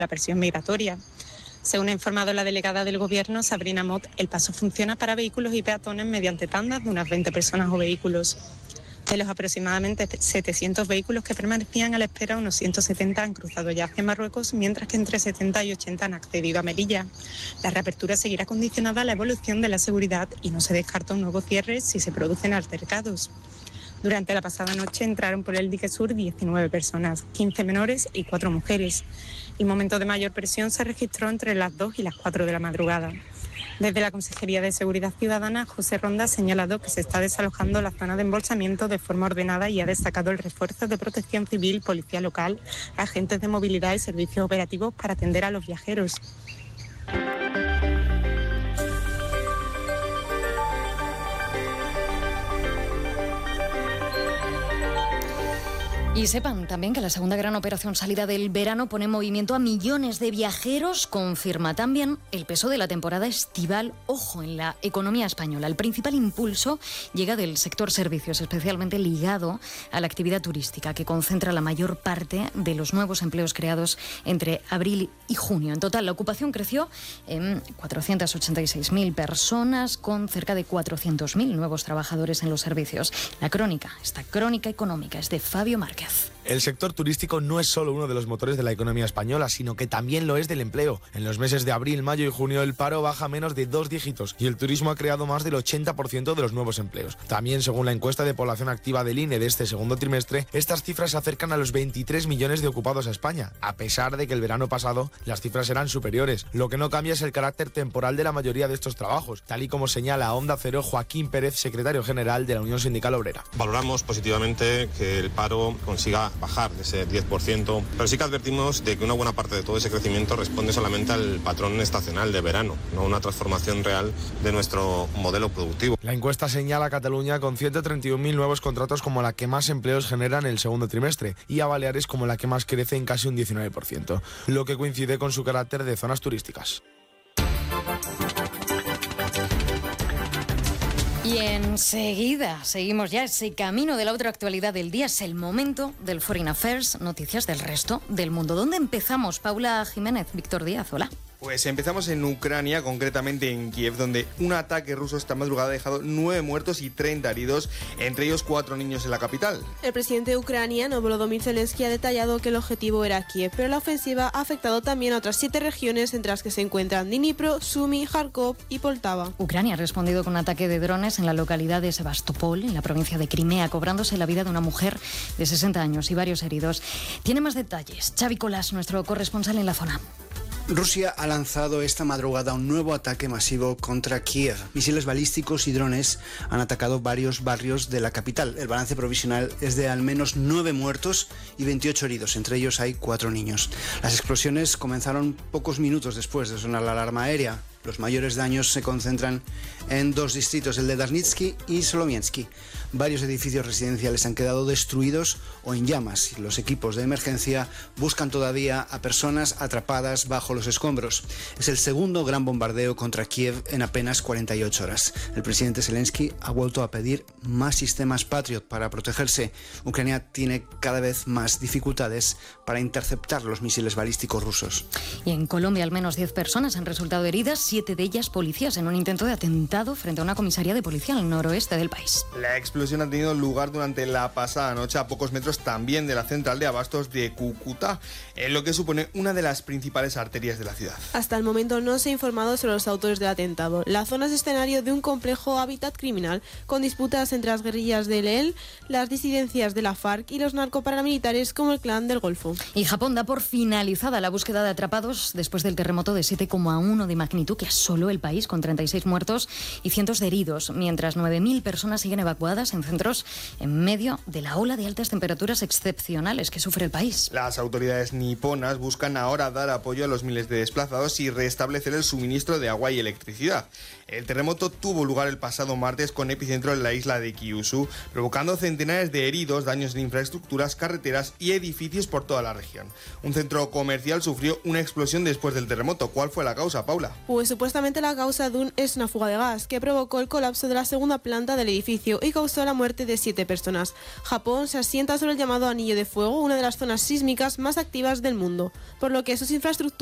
la presión migratoria. Según ha informado la delegada del Gobierno, Sabrina Mott, el paso funciona para vehículos y peatones mediante tandas de unas 20 personas o vehículos. De los aproximadamente 700 vehículos que permanecían a la espera, unos 170 han cruzado ya hacia Marruecos, mientras que entre 70 y 80 han accedido a Melilla. La reapertura seguirá condicionada a la evolución de la seguridad y no se descarta un nuevo cierre si se producen altercados. Durante la pasada noche entraron por el dique sur 19 personas, 15 menores y 4 mujeres. El momento de mayor presión se registró entre las 2 y las 4 de la madrugada. Desde la Consejería de Seguridad Ciudadana, José Ronda ha señalado que se está desalojando la zona de embolsamiento de forma ordenada y ha destacado el refuerzo de protección civil, policía local, agentes de movilidad y servicios operativos para atender a los viajeros. Y sepan también que la segunda gran operación salida del verano pone en movimiento a millones de viajeros, confirma también el peso de la temporada estival, ojo, en la economía española. El principal impulso llega del sector servicios, especialmente ligado a la actividad turística, que concentra la mayor parte de los nuevos empleos creados entre abril y junio. En total, la ocupación creció en 486.000 personas, con cerca de 400.000 nuevos trabajadores en los servicios. Esta crónica económica es de Fabio Márquez. El sector turístico no es solo uno de los motores de la economía española, sino que también lo es del empleo. En los meses de abril, mayo y junio el paro baja menos de 2 dígitos y el turismo ha creado más del 80% de los nuevos empleos. También, según la encuesta de población activa del INE de este segundo trimestre, estas cifras se acercan a los 23 millones de ocupados a España, a pesar de que el verano pasado las cifras eran superiores. Lo que no cambia es el carácter temporal de la mayoría de estos trabajos, tal y como señala a Onda Cero Joaquín Pérez, secretario general de la Unión Sindical Obrera. Valoramos positivamente que el paro consiga bajar de ese 10%, pero sí que advertimos de que una buena parte de todo ese crecimiento responde solamente al patrón estacional de verano, no una transformación real de nuestro modelo productivo. La encuesta señala a Cataluña con 131.000 nuevos contratos como la que más empleos genera en el segundo trimestre y a Baleares como la que más crece en casi un 19%, lo que coincide con su carácter de zonas turísticas. Y enseguida seguimos ya ese camino de la otra actualidad del día. Es el momento del Foreign Affairs, noticias del resto del mundo. ¿Dónde empezamos? Paula Jiménez, Víctor Díaz, hola. Pues empezamos en Ucrania, concretamente en Kiev, donde un ataque ruso esta madrugada ha dejado 9 muertos y 30 heridos, entre ellos 4 niños en la capital. El presidente ucraniano, Volodymyr Zelensky, ha detallado que el objetivo era Kiev, pero la ofensiva ha afectado también a otras 7 regiones, entre las que se encuentran Dnipro, Sumy, Kharkov y Poltava. Ucrania ha respondido con un ataque de drones en la localidad de Sebastopol, en la provincia de Crimea, cobrándose la vida de una mujer de 60 años y varios heridos. Tiene más detalles Xavi Colás, nuestro corresponsal en la zona. Rusia ha lanzado esta madrugada un nuevo ataque masivo contra Kiev. Misiles balísticos y drones han atacado varios barrios de la capital. El balance provisional es de al menos 9 muertos y 28 heridos. Entre ellos hay 4 niños. Las explosiones comenzaron pocos minutos después de sonar la alarma aérea. Los mayores daños se concentran en 2 distritos, el de Darnitsky y Solomiansky. Varios edificios residenciales han quedado destruidos o en llamas y los equipos de emergencia buscan todavía a personas atrapadas bajo los escombros. Es el segundo gran bombardeo contra Kiev en apenas 48 horas. El presidente Zelensky ha vuelto a pedir más sistemas Patriot para protegerse. Ucrania tiene cada vez más dificultades para interceptar los misiles balísticos rusos. Y en Colombia al menos 10 personas han resultado heridas, 7 de ellas policías, en un intento de atentado frente a una comisaría de policía en el noroeste del país. La explosión ha tenido lugar durante la pasada noche a pocos metros también de la central de abastos de Cúcuta, en lo que supone una de las principales arterias de la ciudad. Hasta el momento no se ha informado sobre los autores del atentado. La zona es escenario de un complejo hábitat criminal, con disputas entre las guerrillas del EL, las disidencias de la FARC y los narcoparamilitares como el Clan del Golfo. Y Japón da por finalizada la búsqueda de atrapados después del terremoto de 7,1 de magnitud que asoló el país, con 36 muertos y cientos de heridos, mientras 9.000 personas siguen evacuadas en centros en medio de la ola de altas temperaturas excepcionales que sufre el país. Las autoridades niponas buscan ahora dar apoyo a los miles de desplazados y restablecer el suministro de agua y electricidad. El terremoto tuvo lugar el pasado martes con epicentro en la isla de Kyushu, provocando centenares de heridos, daños en infraestructuras, carreteras y edificios por toda la región. Un centro comercial sufrió una explosión después del terremoto. ¿Cuál fue la causa, Paula? Pues supuestamente la causa es una fuga de gas que provocó el colapso de la segunda planta del edificio y causó la muerte de 7 personas. Japón se asienta sobre el llamado Anillo de Fuego, una de las zonas sísmicas más activas del mundo, por lo que sus infraestructuras